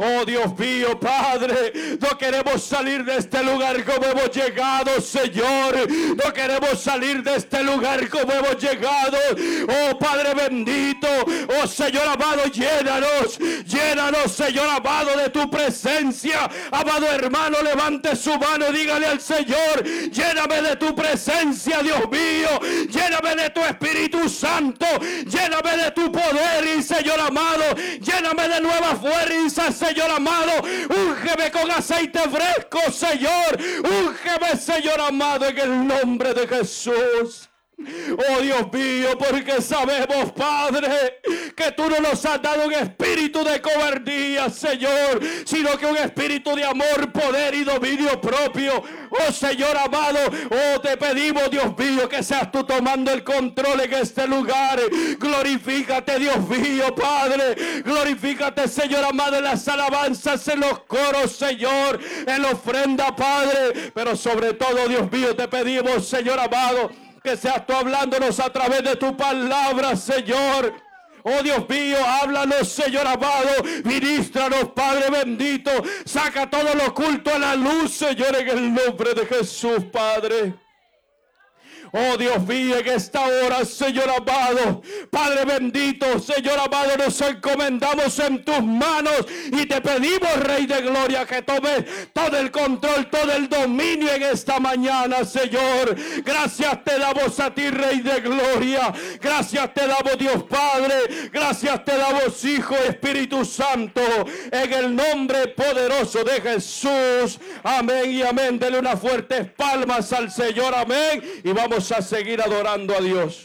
Oh Dios mío, Padre, no queremos salir de este lugar como hemos llegado, Señor. No queremos salir de este lugar como hemos llegado. Oh Padre bendito, oh Señor amado, llénanos, llénanos, Señor amado, de tu presencia. Amado hermano, levante su mano y dígale al Señor: lléname de tu presencia, Dios mío, lléname de tu Espíritu Santo, lléname de tu poder, y Señor amado, lléname de nuevas fuerzas, Señor amado. Úngeme con aceite fresco, Señor. Úngeme, Señor amado, en el nombre de Jesús. Oh Dios mío, porque sabemos, Padre, que tú no nos has dado un espíritu de cobardía, Señor, sino que un espíritu de amor, poder y dominio propio. Oh Señor amado, oh te pedimos, Dios mío, que seas tú tomando el control en este lugar. Glorifícate, Dios mío, Padre. Glorifícate, Señor amado, en las alabanzas, en los coros, Señor, en la ofrenda, Padre. Pero sobre todo, Dios mío, te pedimos, Señor amado, que seas tú hablándonos a través de tu palabra, Señor. Oh Dios mío, háblanos, Señor amado. Ministranos, Padre bendito. Saca todo lo oculto a la luz, Señor, en el nombre de Jesús, Padre. Oh Dios mío, en esta hora, Señor amado, Padre bendito, Señor amado, nos encomendamos en tus manos y te pedimos, Rey de Gloria, que tomes todo el control, todo el dominio en esta mañana, Señor. Gracias te damos a ti, Rey de Gloria. Gracias te damos, Dios Padre. Gracias te damos, Hijo, Espíritu Santo, en el nombre poderoso de Jesús. Amén y amén. Dele unas fuertes palmas al Señor. Amén. Y vamos a seguir adorando a Dios.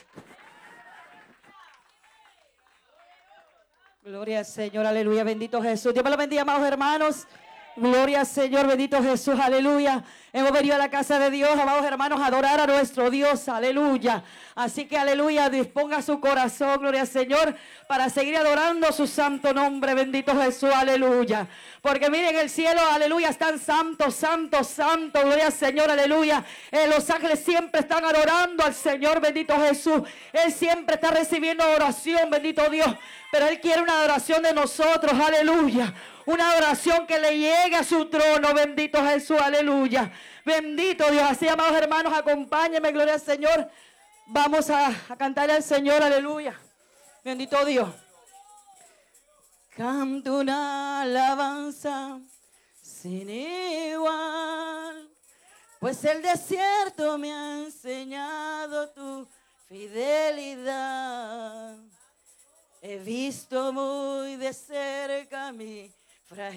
Gloria al Señor, aleluya, bendito Jesús. Dios me lo bendiga, amados hermanos. Gloria al Señor, bendito Jesús, aleluya. Hemos venido a la casa de Dios, amados hermanos, a adorar a nuestro Dios, aleluya. Así que, aleluya, disponga su corazón, gloria al Señor, para seguir adorando su santo nombre, bendito Jesús, aleluya. Porque miren, el cielo, aleluya, están santos, santos, santos, gloria al Señor, aleluya. Los ángeles siempre están adorando al Señor, bendito Jesús. Él siempre está recibiendo oración, bendito Dios. Pero Él quiere una adoración de nosotros, aleluya. Una adoración que le llegue a su trono, bendito Jesús, aleluya. Bendito Dios. Así, amados hermanos, acompáñenme, gloria al Señor. Vamos a cantarle al Señor, aleluya. Bendito Dios. Canto una alabanza sin igual, pues el desierto me ha enseñado tu fidelidad. He visto muy de cerca mi fragilidad.